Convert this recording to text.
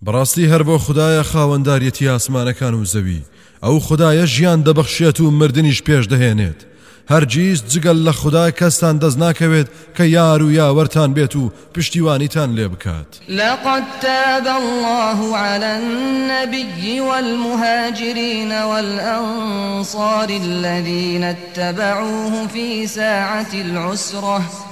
بەڕاستی هەر بۆ خودایە خاوەنداریەتی ئاسمانەکان و زەوی ئەو خودایە ژیان دەبەخشێت و مردنیش پێش دەهێنێت هەرگیز جگەل لە خودای کەستان دەست ناکەوێت کە یار و یاوەرتان بێت و پشتیوانیتان لێ بکات لقد تاب الله على النبي والمهاجرين والأنصار الذين اتبعوه في ساعة العسرة